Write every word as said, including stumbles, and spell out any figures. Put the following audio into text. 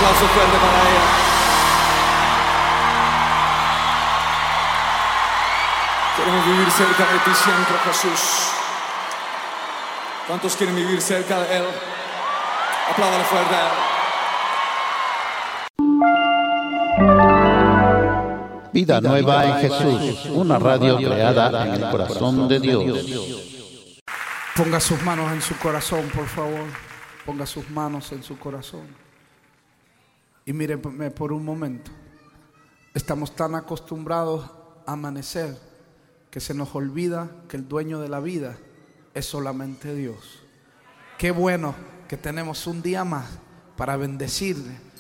aplauso fuerte para ella. Queremos vivir cerca de ti siempre, Jesús. ¿Cuántos quieren vivir cerca de Él? Apláudale fuerte a Él. Vida Nueva en Jesús, una radio creada en el corazón de Dios. Ponga sus manos en su corazón, por favor. Ponga sus manos en su corazón. Y míreme por un momento. Estamos tan acostumbrados a amanecer que se nos olvida que el dueño de la vida es solamente Dios. Qué bueno que tenemos un día más para bendecirle,